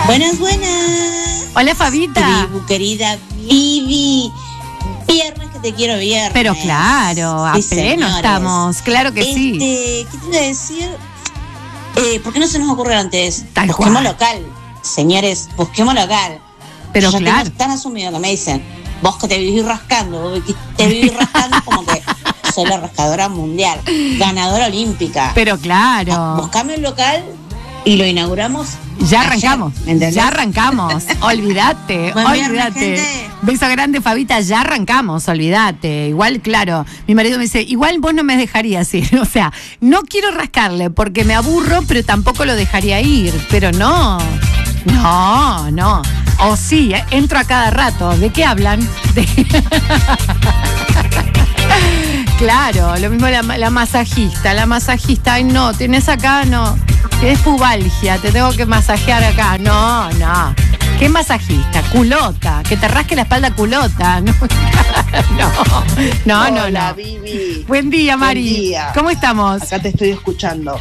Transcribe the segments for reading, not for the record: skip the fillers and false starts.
Buenas, buenas. Hola, Fabita. Tribu, querida Vivi. Viernes que te quiero viernes. Pero claro, a Sí, pleno señores. estamos, claro que sí. ¿Qué te iba a decir? ¿Por qué no se nos ocurre antes? Tal Busquemos cual. local. Señores, busquemos local. Pero Yo claro. tengo tan asumido que me dicen, vos que te vivís rascando, vos que te vivís rascando como que soy la rascadora mundial, ganadora olímpica. Pero claro. Buscame un local y lo inauguramos. Ya ayer, arrancamos, ¿me entendés? ya arrancamos, olvídate, Buen viernes, olvídate. gente. Beso grande, Fabita, ya arrancamos, olvídate. Igual, claro, mi marido me dice, igual vos no me dejarías ir, o sea, no quiero rascarle porque me aburro, pero tampoco lo dejaría ir, pero no. O sí, entro a cada rato, ¿de qué hablan? Claro, lo mismo la masajista, ay no, tienes acá, no, tienes pubalgia, te tengo que masajear acá, no, ¿qué masajista? Culota, que te rasque la espalda culota, no, no. Hola, Vivi. Buen día, Mari. Buen día. ¿Cómo estamos? Acá te estoy escuchando.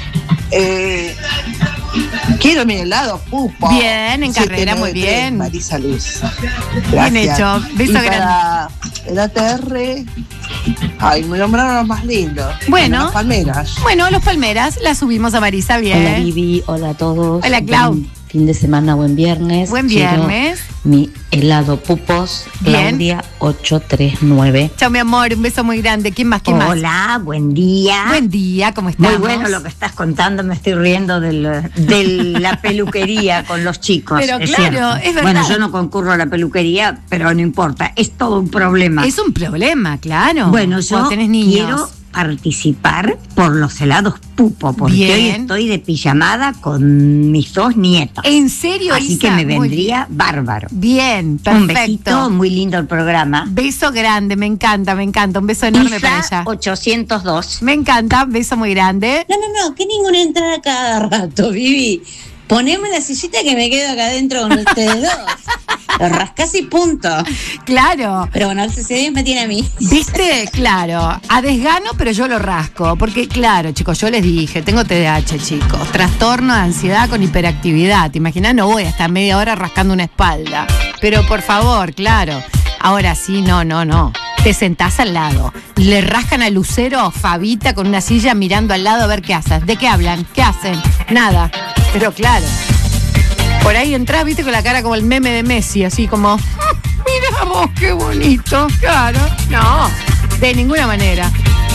Quiero mi helado, pupo. Bien, en carrera, muy bien. Marisa Luz. Bien Gracias. hecho, beso Y grande. para el ATR, ay, me nombraron los más lindos. Bueno. Las palmeras. Bueno, los palmeras, la subimos a Marisa, bien. Hola Vivi, hola a todos. Hola, Clau. Buen fin de semana, buen viernes. Buen Quiero viernes. mi helado Pupos, Bien. Claudia 839. Chao, mi amor, un beso muy grande. ¿Quién más? Hola, buen día. Buen día, ¿cómo estamos? Muy bueno lo que estás contando, me estoy riendo de la peluquería con los chicos. Pero claro, cierto. es verdad. Bueno, yo no concurro a la peluquería, pero no importa, es todo un problema. Es un problema, claro. Bueno, Cuando yo tenés niños. quiero participar por los helados Pupo, porque Bien. hoy estoy de pijamada con mis dos nietos. ¿En serio, Así Isa? que me Muy vendría bárbaro. bien, perfecto. Un besito, muy lindo el programa. Beso grande, me encanta. Un beso enorme para Isa ella. 802. Me encanta, beso muy grande. No, que ninguna entrada cada rato, Vivi. Poneme la sillita que me quedo acá adentro con ustedes dos. Lo rascás y punto. Claro. Pero bueno, si Dios me tiene a mí. ¿Viste? Claro, a desgano, pero yo lo rasco. Porque, claro, chicos, yo les dije, tengo TDAH, chicos. Trastorno de ansiedad con hiperactividad. ¿Te imaginas? No voy a estar media hora rascando una espalda. Pero por favor, claro. Ahora sí, no. Te sentás al lado. Le rascan al lucero, Fabita, con una silla mirando al lado a ver qué haces. ¿De qué hablan? ¿Qué hacen? Nada. Pero claro. Por ahí entrás, viste, con la cara como el meme de Messi, así como, mira vos, qué bonito. Claro. No, de ninguna manera.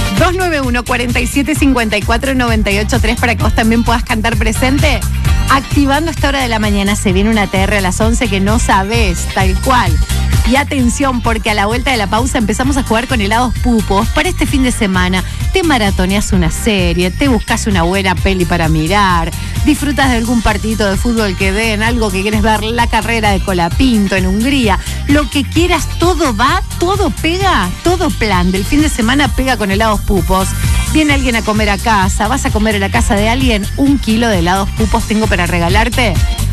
291-4754-983 para que vos también puedas cantar presente. Activando esta hora de la mañana se viene una TR a las 11 que no sabés, tal cual. Y atención, porque a la vuelta de la pausa empezamos a jugar con helados Pupos. Para este fin de semana te maratoneas una serie, te buscas una buena peli para mirar, disfrutas de algún partidito de fútbol que den, algo que quieres ver, la carrera de Colapinto en Hungría, lo que quieras, todo va, todo pega, todo plan del fin de semana pega con helados Pupos. Viene alguien a comer a casa, vas a comer en la casa de alguien, 1 kilo de helados Pupos tengo para regalarte.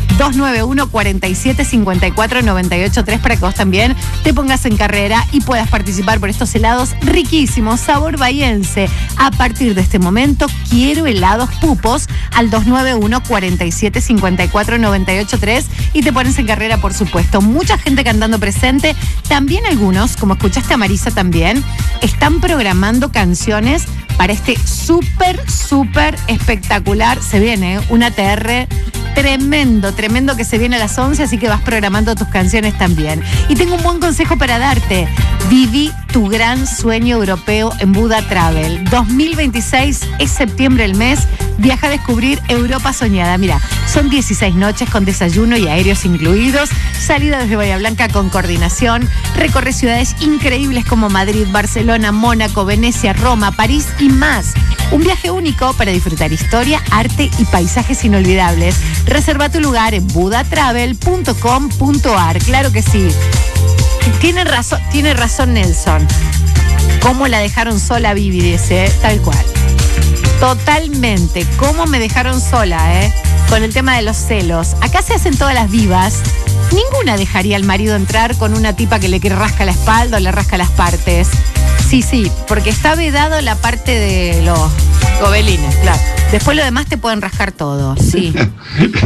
291-4754-983 para que vos también te pongas en carrera y puedas participar por estos helados riquísimos, sabor bahiense. A partir de este momento, quiero helados Pupos al 291-4754-983 y te pones en carrera, por supuesto. Mucha gente cantando presente. También algunos, como escuchaste a Marisa también, están programando canciones para este súper espectacular. Se viene una TR tremendo que se viene a las 11, así que vas programando tus canciones también. Y tengo un buen consejo para darte. Viví tu gran sueño europeo en Buda Travel. 2026 es septiembre el mes. Viaja a descubrir Europa soñada. Mira, son 16 noches con desayuno y aéreos incluidos. Salida desde Bahía Blanca con coordinación. Recorre ciudades increíbles como Madrid, Barcelona, Mónaco, Venecia, Roma, París y más. Un viaje único para disfrutar historia, arte y paisajes inolvidables. Reserva tu lugar en budatravel.com.ar. Claro que sí. Tiene razón Nelson. ¿Cómo la dejaron sola Vivi? Dice, tal cual. Totalmente. ¿Cómo me dejaron sola, con el tema de los celos? Acá se hacen todas las divas. Ninguna dejaría al marido entrar con una tipa que le rasca la espalda o le rasca las partes. Sí, porque está vedado la parte de los gobelines, claro. Después lo demás te pueden rascar todo, sí.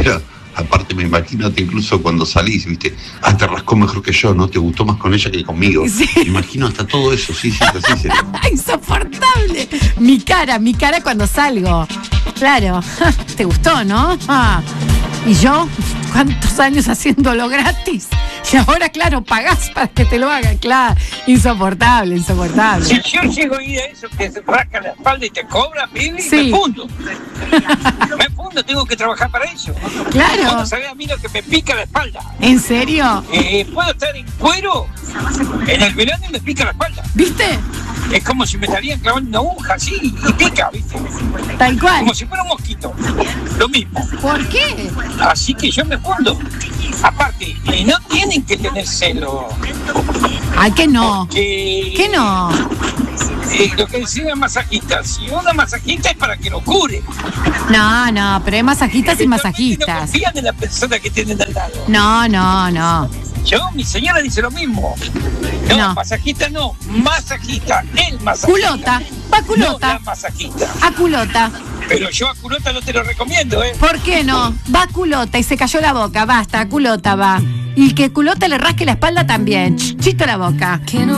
Aparte me imagino incluso cuando salís, viste, te rascó mejor que yo, ¿no? Te gustó más con ella que conmigo. Sí. Me imagino hasta todo eso, sí, así sería. Insoportable. Mi cara cuando salgo. Claro. ¿Te gustó, no? Y yo, ¿cuántos años haciéndolo gratis? Y ahora, claro, pagás para que te lo hagan, claro. Insoportable. Si yo llego a ir a eso que se rasca la espalda y te cobra, Vivi, Sí. me fundo, tengo que trabajar para eso. Claro. No sabés a mí lo que me pica la espalda. ¿En serio? Puedo estar en cuero en el verano y me pica la espalda. ¿Viste? Es como si me estarían clavando una aguja así y pica, ¿viste? Tal cual. Como si fuera un mosquito. Lo mismo. ¿Por qué? Así que yo me fundo. Aparte, no tienen que tener celo. Ay, que no. Que no. Lo que decían masajistas, si una masajista es para que lo cure. No, pero hay masajistas y No masajistas. confían en la persona que tienen al lado. No. Mi señora dice lo mismo. No, masajista no, masajista, el masajista. Culota, va culota. No la masajista. A culota. Pero yo a culota no te lo recomiendo, ¿eh? ¿Por qué no? Va culota y se cayó la boca, basta, culota va. Y que culota le rasque la espalda también. Chito la boca.